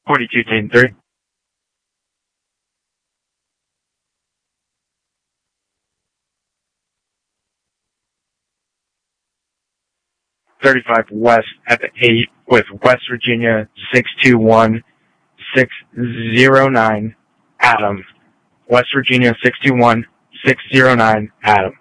42 Team 3. 35 West at the 8 with West Virginia 621-609 Adam. West Virginia 621-609 Adam.